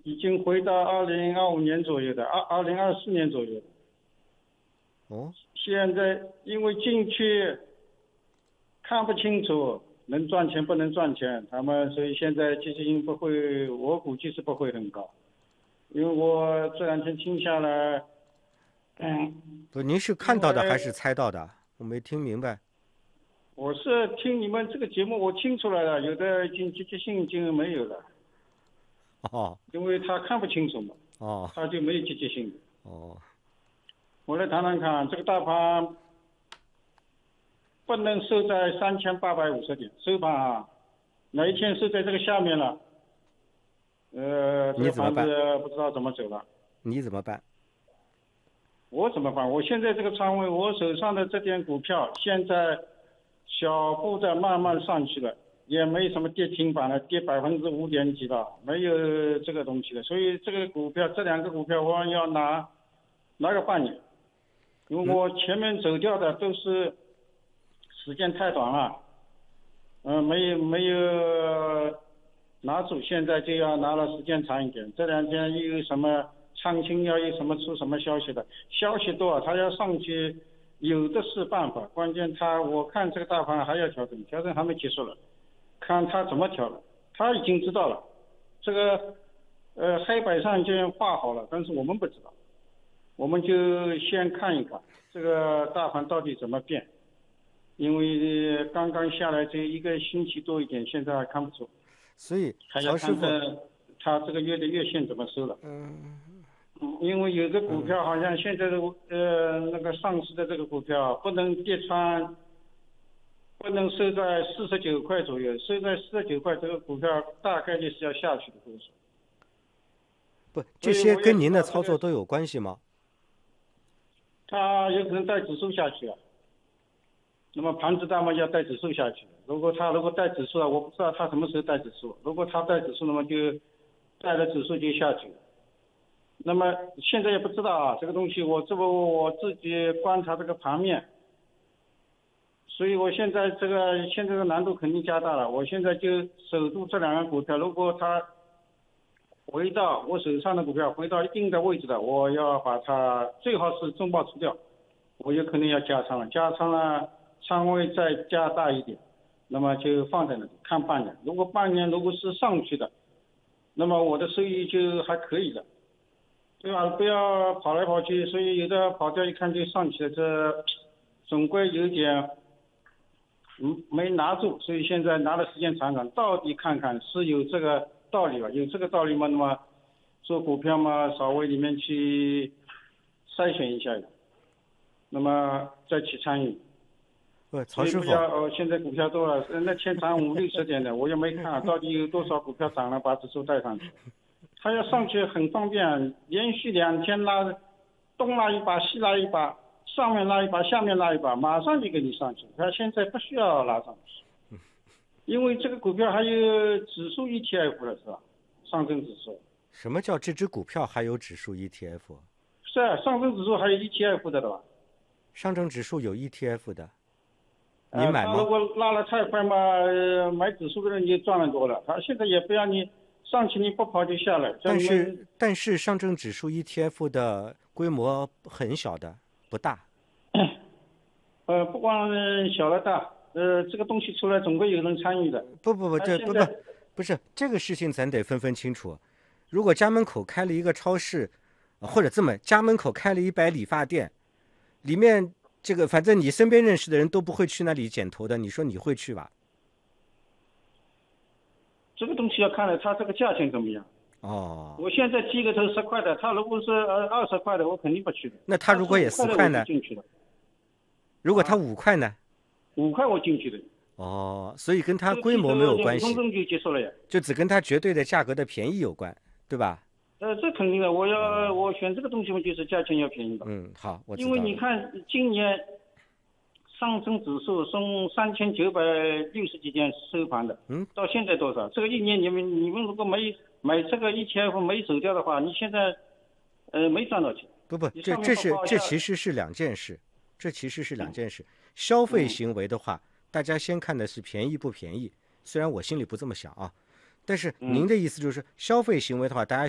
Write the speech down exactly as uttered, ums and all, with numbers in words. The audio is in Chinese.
已经回到二零二五年左右的，二二零二四年左右的。 哦， 现在因为进去看不清楚能赚钱不能赚钱，他们所以现在积极性不会，我估计是不会很高。因为我这两天听下来，嗯， 不，您是看因为到的还是猜到的？我没听明白。 我是听你们这个节目，我听出来了，有的已经积极性已经没有了， 哦因为他看不清楚嘛， 哦他就没有积极性。 哦， 我来谈谈看，这个大盘不能收在三千八百五十点，收盘啊，哪一天收在这个下面了，呃，这个盘子你怎么办？ 不知道怎么走了。 你怎么办？ 我怎么办？我现在这个仓位，我手上的这点股票，现在小步的慢慢上去了，也没什么跌停板了，跌百分之五点几了，没有这个东西了。所以这个股票，这两个股票我要拿拿个半年，因为我前面走掉的都是时间太短了，嗯、呃，没有没有拿住，现在就要拿了时间长一点。这两天又有什么昌兴要有什么出什么消息的，消息多，他要上去有的是办法。关键他我看这个大盘还要调整，调整还没结束了，看他怎么调了。他已经知道了，这个呃黑板上已经画好了，但是我们不知道，我们就先看一看这个大盘到底怎么变。因为刚刚下来这一个星期多一点，现在还看不出， 所以还要曹师傅， 看看他这个月的月线怎么收了。 嗯嗯，因为有的股嗯， 票好像现在的呃那个上市的这个股票不能跌穿，不能收在四十九块左右，收在四十九块，这个股票大概率是要下去的，都是。 不，这所以些我也知跟您的道这个操作都有关系吗？ 它有可能带指数下去了。那么盘子大嘛要带指数下去，如果它如果带指数了，我不知道它什么时候带指数。如果它带指数，那么就带了指数就下去了。那么现在也不知道啊，这个东西我这不我自己观察这个盘面，所以我现在这个现在的难度肯定加大了。我现在就守住这两个股票，如果它回到我手上的股票回到一定的位置的，我要把它最好是中报出掉，我有可能要加仓了，加仓了仓位再加大一点，那么就放在那里看半年。如果半年如果是上去的，那么我的收益就还可以的。对吧？不要跑来跑去，所以有的跑掉一看就上去了，这总归有点嗯没拿住，所以现在拿的时间长长，到底看看是有这个道理吧？有这个道理吗？那么做股票嘛，稍微里面去筛选一下，那么再去参与。 不， 所以曹师傅， 不要呃，现在股票多了，那天涨五六十点的，我也没看到底有多少股票涨了，把指数带上去。它要上去很方便，连续两天拉，东拉一把，西拉一把，上面拉一把，下面拉一把，马上就给你上去。它现在不需要拉上去，因为这个股票还有指数 E T F 了，是吧？上证指数。 什么叫这只股票还有指数 E T F？ 是啊，上证指数还有 E T F 的，对吧？ 上证指数有 E T F 的，您呃， 买吗？ 他如果拉了太快嘛，呃买指数的人就赚了多了。他现在也不让你上去，你不跑就下来。 但是但是上证指数 E T F 的规模很小的，不大。 呃，不光小了大，呃，这个东西出来总归有人参与的。 不不不， 他这不不现在不是这个事情，咱得分分清楚。如果家门口开了一个超市，呃或者这么家门口开了一百理发店，里面这个反正你身边认识的人都不会去那里剪头的，你说你会去吧？ 这个东西要看了它这个价钱怎么样。 哦， 我现在剃个头十块的，他如果是呃二十块的，我肯定不去的。 那他如果也十块的我四块呢？ 就进去的。 如果他五块呢？ 五块我进去的。 哦，所以跟它这个规模没有关系， 五分钟就结束了呀。 就只跟它绝对的价格的便宜有关，对吧？ 呃，这肯定的，我要我选这个东西嘛，就是价钱要便宜的。 嗯，好，我知因为道了。 你看今年上证指数从三千九百六十几点收盘的， 嗯， 到现在多少？这个一年你们你们如果没买这个 E T F 没走掉的话，你现在呃没赚到钱。 不不， 你这这是上面报这其实是两件事，这其实是两件事。消费行为的话，大家先看的是便宜不便宜，虽然我心里不这么想啊，但是您的意思就是消费行为的话，大家